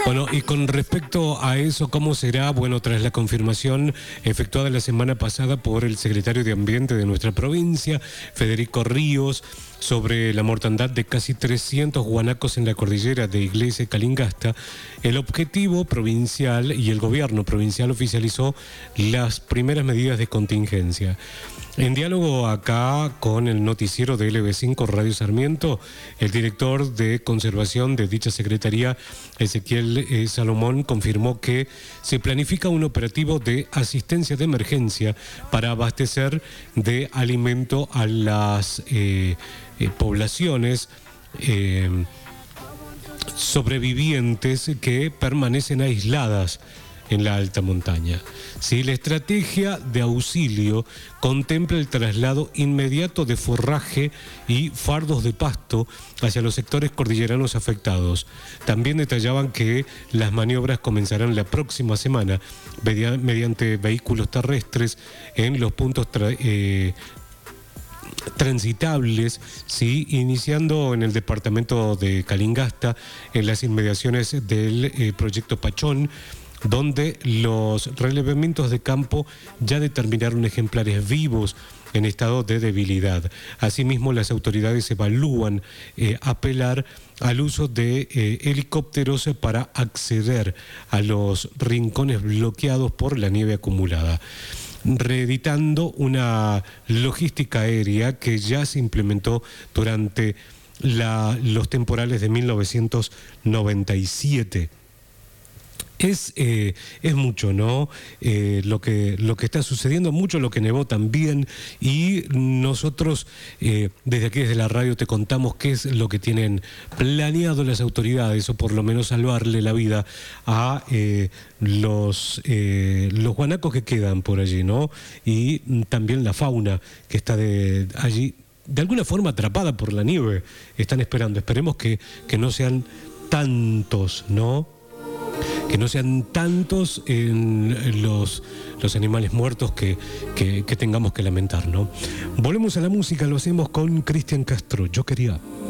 Bueno, y con respecto a eso, ¿cómo será? Bueno, tras la confirmación efectuada la semana pasada por el secretario de Ambiente de nuestra provincia, Federico Ríos, sobre la mortandad de casi 300 guanacos en la cordillera de Iglesia y Calingasta, el objetivo provincial y el gobierno provincial oficializó las primeras medidas de contingencia. En diálogo acá con el noticiero de LB5 Radio Sarmiento, el director de conservación de dicha secretaría, Ezequiel Salomón, confirmó que se planifica un operativo de asistencia de emergencia para abastecer de alimento a las poblaciones sobrevivientes que permanecen aisladas en la alta montaña. Sí, la estrategia de auxilio contempla el traslado inmediato de forraje y fardos de pasto hacia los sectores cordilleranos afectados. También detallaban que las maniobras comenzarán la próxima semana mediante vehículos terrestres en los puntos transitables, sí, iniciando en el departamento de Calingasta, en las inmediaciones del proyecto Pachón, donde los relevamientos de campo ya determinaron ejemplares vivos en estado de debilidad. Asimismo, las autoridades evalúan apelar al uso de helicópteros para acceder a los rincones bloqueados por la nieve acumulada, reeditando una logística aérea que ya se implementó durante los temporales de 1997. Es mucho, ¿no? Lo que está sucediendo, mucho lo que nevó también, y nosotros desde aquí, desde la radio, te contamos qué es lo que tienen planeado las autoridades, o por lo menos salvarle la vida a los guanacos que quedan por allí, ¿no? Y también la fauna que está allí, de alguna forma atrapada por la nieve. Están esperando, esperemos que no sean tantos, ¿no? Que no sean tantos en los animales muertos que tengamos que lamentar, ¿no? Volvemos a la música, lo hacemos con Cristian Castro. Yo quería...